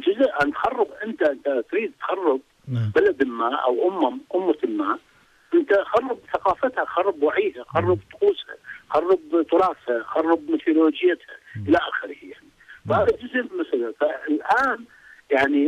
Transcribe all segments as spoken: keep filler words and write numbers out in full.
جزء أن تخرب. أنت أنت تريد تخرب نعم. بلد ما أو أمة أمة ما، أنت خرب ثقافتها، خرب وعيها، خرب طقوسها، خرب تراثها، خرب ميثولوجيتها إلى آخره يعني. وهذا جزء من المسألة. فالآن يعني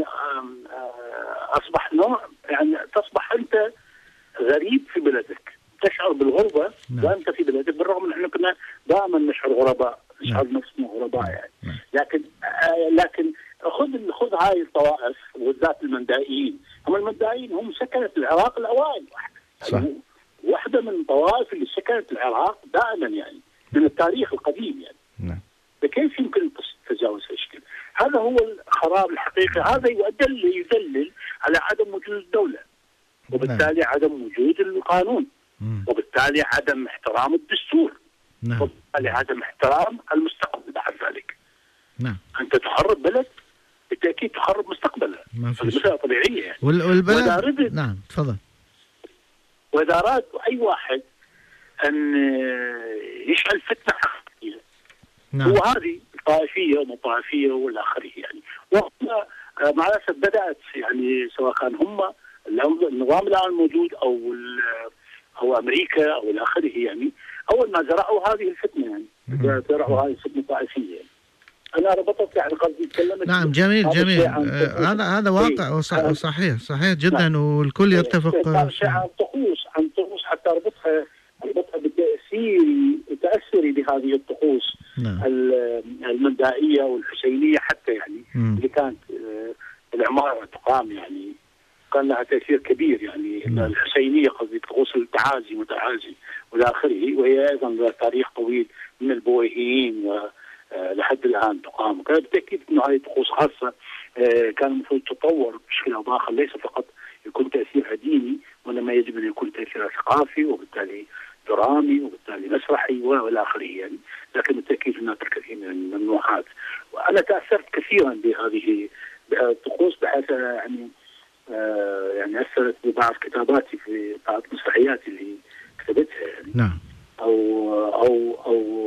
أصبح نوع يعني تصبح أنت غريب في بلدك، تشعر بالغربة نعم. وأنت في بلدك، بالرغم من أننا كنا دائما نشعر غرباء، نشعر نعم. نفسنا غرباء يعني. نعم. لكن آه لكن خذ خذ هاي الطوائف وذات المندائيين، هم المندائيين هم سكنت العراق الأوائل، صح. يعني واحدة من الطوائف اللي سكنت العراق دائما يعني من التاريخ القديم يعني. نعم. فكيف يمكن تجاوز هالشكل؟ هذا هو الخراب الحقيقي. هذا يدلل يدلل على عدم وجود الدولة، وبالتالي نعم. عدم وجود القانون، مم. وبالتالي عدم احترام الدستور، نعم. وبالتالي عدم احترام المستقبل بعد ذلك. نعم. أنت تخرب بلد بالتأكيد تخرب مستقبله، المسألة طبيعية يعني. وال... والبلد نعم تفضل. وإذا أراد أي واحد أن يشعل فتنة حقيقية، نعم. هو هذه الطائفية وما طائفية والآخرية يعني. وهم مع الأسف بدأت يعني سواء كان هم النظام الآن الموجود أو أو أمريكا أو الآخره يعني، أول ما زرعوا هذه الفتنة يعني زرعوا هذه الفتنة الطائفية يعني. أنا ربطت يعني قصدي تكلمت. نعم جميل جميل. هذا هذا واقع صحيح صحيح جدا. نعم. والكل يتفق. شيء عن طقوس عن طقوس حتى ربطها ربطها بالتأثير تأثري بهذه الطقوس. نعم. المندائية والحسينية حتى يعني مم. اللي كانت العمارة تقام يعني كان لها تأثير كبير يعني. نعم. الحسينية قصدي طقوس التعازي والتعازي والى آخره، وهي أيضا لها تاريخ طويل من البويهيين و لحد الآن تقام. كان بالتأكيد أنه هذه طقوس خاصة كان المفروض تطور بشكل أو بآخر، ليس فقط يكون تأثيرها ديني، وإنما يجب أن يكون تأثيرها ثقافي وبالتالي درامي وبالتالي مسرحي والى آخره يعني. لكن بالتأكيد هناك الكثير من الممنوعات، وأنا تأثرت كثيرا بهذه الطقوس بحيث يعني آه يعني أثرت ببعض كتاباتي في بعض مسرحياتي اللي كتبتها يعني. نعم. أو أو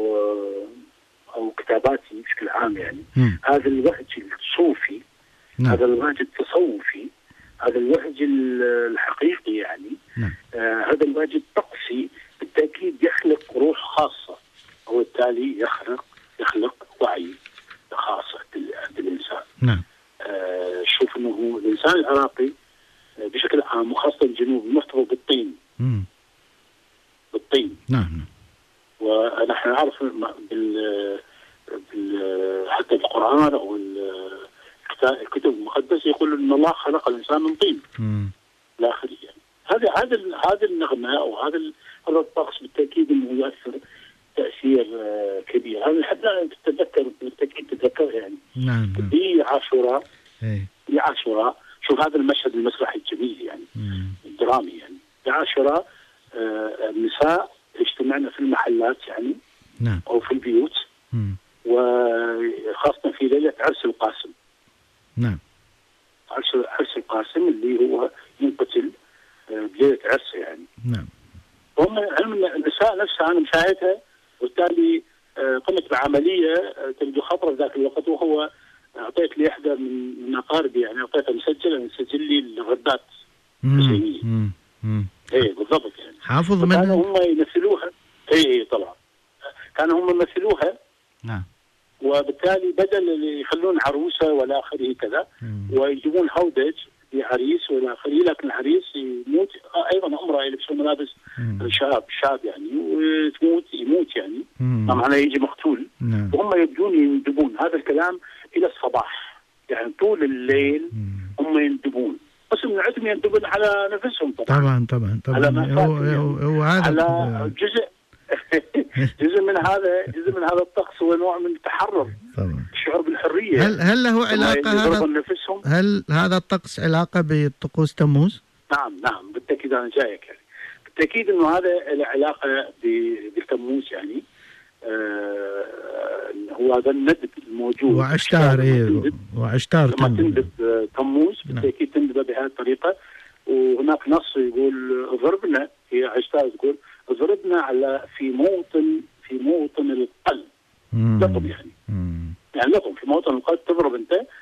أو أو كتاباتي بشكل عام يعني. مم. هذا الوهج الصوفي. نعم. هذا الوهج التصوفي، هذا الوهج الحقيقي يعني. نعم. آه هذا الوهج الطقسي بالتأكيد يخلق روح خاصة، وبالتالي يخلق يخلق وعي خاصة عند الإنسان. نعم. آه شوف أنه الإنسان العراقي بشكل عام وخاصة الجنوب مرتبط بالطين. مم. بالطين. نعم. ونحن نعرف بال حتى القرآن أو الكتاب المقدس يقول إن الله خلق الإنسان من طين. لا آخره يعني. هذا هذا هذا النغمة أو هذا هذا الطقس بالتأكيد إنه يؤثر تأثير كبير. هذا حتى تتذكر بالتأكيد تتذكر يعني. نعم. في عاشوراء. في عاشوراء شوف هذا المشهد المسرحي الجميل يعني. مم. الدرامي يعني. في عاشوراء آه النساء يجتمعن في المحلات يعني. نعم. أو في البيوت. مم. وخاصة في ليلة عرس القاسم. نعم. عرس عرس القاسم اللي هو ينقتل بليلة عرس يعني. نعم. هم علم النساء نفسها أنا مشاهدها، وبالتالي قمت بعملية تبدو خطرة ذاك الوقت، وهو أعطيت لي إحدى من أقاربي يعني أعطيتها مسجلة مسجل لي الغدات الحسينية. إيه بالضبط يعني. حافظ من كانوا هم يمثلوها. إيه طبعا. كانوا هم يمثلوها. نعم. وبالتالي بدل يخلون عروسة ولا آخره كذا ويجيبون هودج لعريس ولا آخره، لكن العريس يموت أيضا امرأة يلبسون ملابس شاب شاب يعني وتموت يموت يعني معناه يجي مقتول. مم. وهم يبدون يندبون هذا الكلام إلى الصباح يعني طول الليل. مم. هم يندبون بس من عدم يندبون على نفسهم طبعا طبعا طبعا طبعا على ما هو, يعني. هو على جزء جزء من هذا جزء من هذا الطقس هو نوع من التحرر طبعا الشعور بالحرية. هل هل له علاقة هذا هل هذا الطقس علاقة بطقوس تموز؟ نعم نعم بالتأكيد أنا جايك يعني بالتأكيد إنه هذا له علاقة بتموز يعني. آه هو هذا الندب الموجود وعشتار إيه وعشتار لما تندب تموز بالتأكيد تندب بهذه الطريقة. وهناك نص يقول ضربنا هي عشتار تقول ضربنا على في موطن في موطن القلب. لطم يعني. مم. يعني لطم في موطن القلب تضرب انت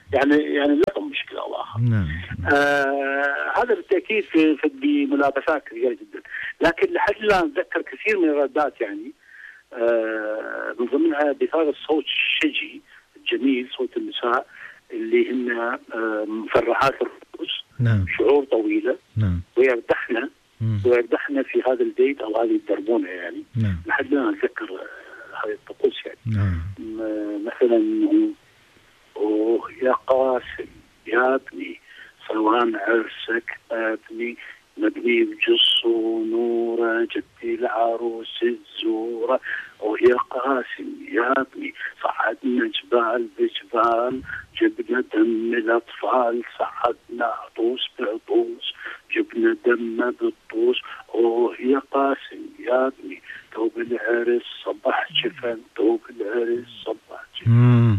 يعني يعني لهم مشكله واخر. نعم. آه هذا بالتاكيد في, في بملابسات كثيره جدا، لكن لحد الان اتذكر كثير من الردات يعني آه من ضمنها بهذا الصوت الشجي الجميل، صوت النساء اللي هن آه مفرحات الرؤوس. نعم. شعور طويله. نعم. ويردحنا ويردحنا في هذا البيت او هذه الدربونه يعني. نعم. لحد الان اتذكر هذه الطقوس يعني. نعم. مثلا اوه يا قاسم يا ابني صوان عرسك ابني مبني بجص ونوره جبتي العروس الزوره. اوه يا قاسم يا ابني صعدنا جبال بجبال جبنا دم الاطفال صعدنا عطوس بعطوس جبنا دم بالطوس. اوه يا قاسم يا ابني ثوب العرس صبح جفن ثوب العرس صبح جفن.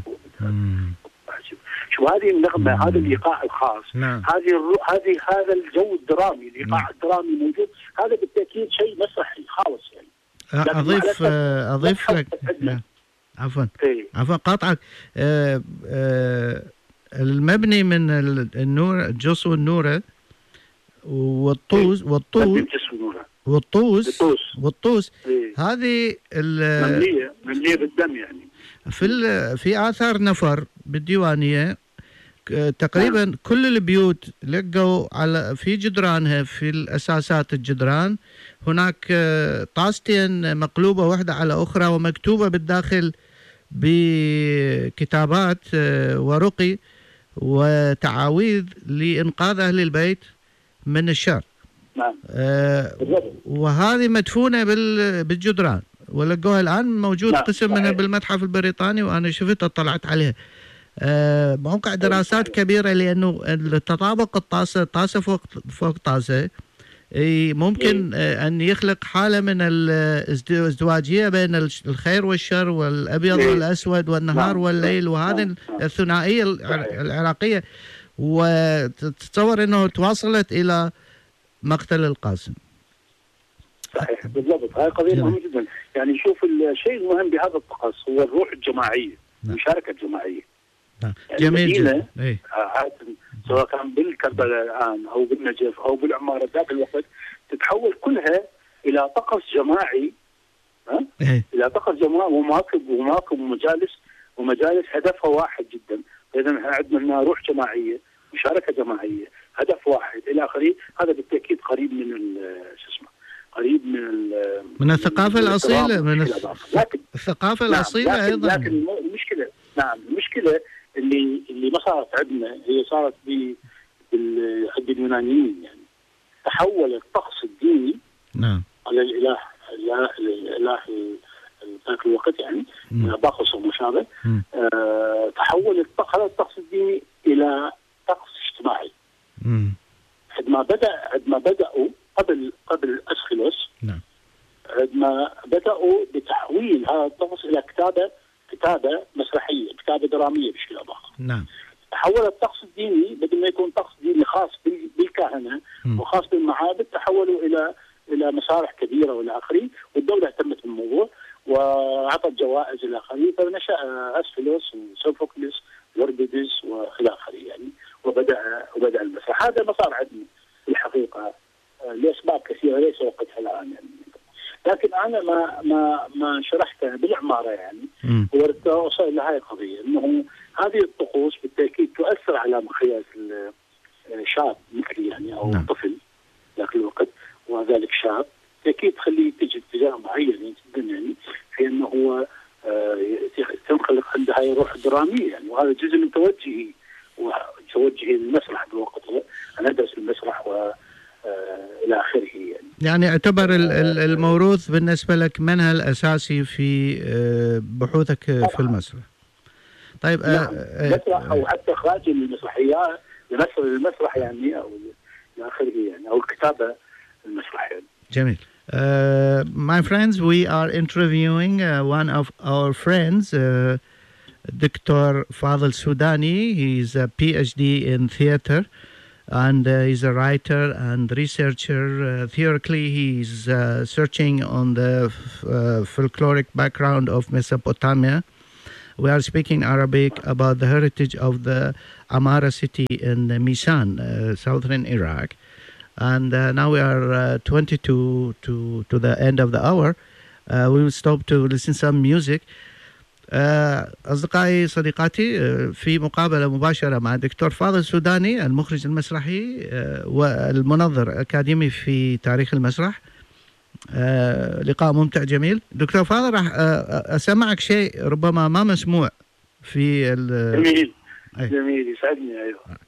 شو هذه النغمه، هذا الايقاع الخاص. نعم. هذه الرو... هذه هذا الجو الدرامي، الايقاع نعم. الدرامي موجود، هذا بالتاكيد شيء مسرحي خالص يعني. اضيف اضيف لك عفوا عفوا قاطعك. آه آه المبني من النور الجص والنوره والطوز والطوز والطوس والطوس هذه ممليه ممليه بالدم يعني. في في آثار نفر بالديوانية تقريبا نعم. كل البيوت لقوا على في جدرانها في الأساسات الجدران هناك طاستين مقلوبة واحدة على أخرى ومكتوبة بالداخل بكتابات ورقي وتعاويذ لإنقاذ أهل البيت من الشر. نعم. آه وهذه مدفونة بالجدران ولقوها الآن موجود نعم. قسم منها بالمتحف البريطاني وأنا شفت اطلعت عليها. آه موقع دراسات كبيرة لأنه التطابق الطاسة طاسة فوق فوق طاسة ممكن آه أن يخلق حالة من الازدواجية بين الخير والشر والأبيض والأسود والنهار والليل، وهذه الثنائية العراقية، وتتصور أنه تواصلت إلى مقتل القاسم. صحيح بالضبط، هاي قضية مهمة جدا. يعني شوف الشيء المهم بهذا الطقس هو الروح الجماعية، المشاركة الجماعية. نعم. يعني جميل جدا. إيه؟ سواء كان بالكربلاء الآن أو بالنجف أو بالعمارة ذاك الوقت تتحول كلها إلى طقس جماعي. ها؟ إيه؟ إلى طقس جماعي ومواكب ومواكب ومجالس ومجالس هدفها واحد جدا. إذا عندنا هنا روح جماعية، مشاركة جماعية، هدف واحد إلى آخره. هذا بالتأكيد قريب من شو اسمه قريب من من الثقافة الأصيلة، من لكن الثقافة نعم الأصيلة لكن أيضا. لكن المشكلة نعم المشكلة اللي اللي ما صارت عندنا هي صارت ب عند اليونانيين. يعني تحول الطقس الديني نعم على الإله الإله الإله ذاك الوقت يعني باخوس ومشابه. آه تحول هذا الطقس الديني إلى طقس اجتماعي. امم عندما بدأ عندما بدأوا قبل قبل أسخيلوس نعم عندما بدأوا بتحويل هذا الطقس إلى كتابة كتابة مسرحية، كتابة درامية بشكل آخر. نعم. تحول الطقس الديني بدل ما يكون طقس ديني خاص بالكهنة م. وخاص بالمعابد، تحولوا إلى إلى مسارح كبيرة والى آخره، والدولة اهتمت بالموضوع وعطت جوائز إلى آخره، فنشأ أسخيلوس وسوفوكليس ووربيدس والى آخره يعني، وبدأ وبدأ المسرح. هذا ما صار عندنا في الحقيقة لأسباب كثيرة ليس وقتها الآن يعني. لكن أنا ما ما ما شرحته بالعمارة يعني وردت أوصل لهذه القضية، إنه هذه الطقوس بالتأكيد تؤثر على مخيلة الشاب مثلي يعني أو نعم. طفل ذاك الوقت، وذلك شاب بالتأكيد تخليه يتجه اتجاه معين جدا يعني، في إنه هو تنخلق عنده هاي الروح الدرامية يعني، وهذا جزء من توجهي وتوجهي للمسرح بوقتها. أنا أدرس المسرح و إلى آخره يعني. يعني اعتبر الموروث بالنسبة لك منهل أساسي في بحوثك في المسرح. طيب نعم. المسرح أو حتى خارج المسرحيات لمسرح المسرح يعني أو إلى آخره يعني، أو الكتابة المسرحية. جميل. Uh, my friends, we are interviewing uh, one of our friends, uh, Doctor Fadel Soudani. He's a P H D in theater. And uh, he's a writer and researcher. Uh, theoretically, he's uh, searching on the f- uh, folkloric background of Mesopotamia. we are speaking Arabic about the heritage of the Amara city in Misan, uh, southern Iraq. And uh, now we are uh, twenty-two to, to the end of the hour. Uh, we will stop to listen some music. أصدقائي صديقاتي في مقابلة مباشرة مع الدكتور فاضل السوداني المخرج المسرحي والمنظر الأكاديمي في تاريخ المسرح. لقاء ممتع جميل. دكتور فاضل راح أسمعك شيء ربما ما مسموع في جميل جميل يسعدني. أيوه